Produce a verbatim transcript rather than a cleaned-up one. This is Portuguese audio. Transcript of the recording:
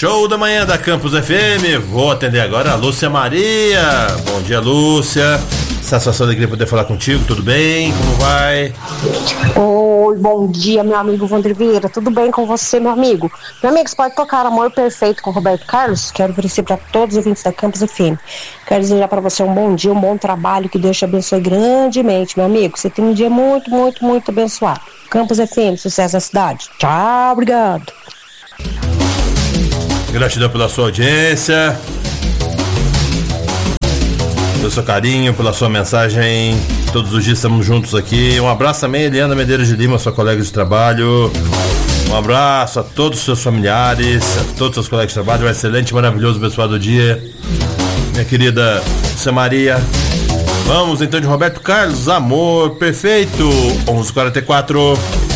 show da manhã da Campus F M. Vou atender agora a Lúcia Maria. Bom dia, Lúcia. Satisfação, alegria poder falar contigo. Tudo bem? Como vai? Oi, bom dia, meu amigo Wander Vieira. Tudo bem com você, meu amigo? Meu amigo, você pode tocar Amor Perfeito com Roberto Carlos? Quero oferecer para todos os ouvintes da Campus F M. Quero desejar para você um bom dia, um bom trabalho, que Deus te abençoe grandemente, meu amigo. Você tem um dia muito, muito, muito abençoado. Campus F M, sucesso na cidade. Tchau, obrigado. Gratidão pela sua audiência, pelo seu carinho, pela sua mensagem. Todos os dias estamos juntos aqui. Um abraço também, Eliana Medeiros de Lima, sua colega de trabalho. Um abraço a todos os seus familiares, a todos os seus colegas de trabalho. Um excelente, maravilhoso, abençoado dia, minha querida Lúcia Maria. Vamos então de Roberto Carlos, Amor Perfeito. onze e quarenta e quatro.